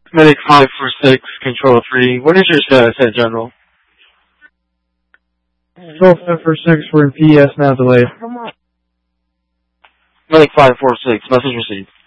Medic 546, Control 3. What is your status at General? Control 546, we're in PES now delayed. Medic 546, message received.